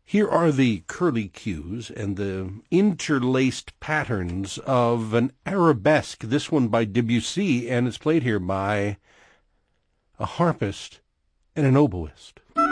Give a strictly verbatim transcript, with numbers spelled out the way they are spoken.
Here are the curly-cues and the interlaced patterns of an arabesque, this one by Debussy, and it's played here by a harpist and an oboist.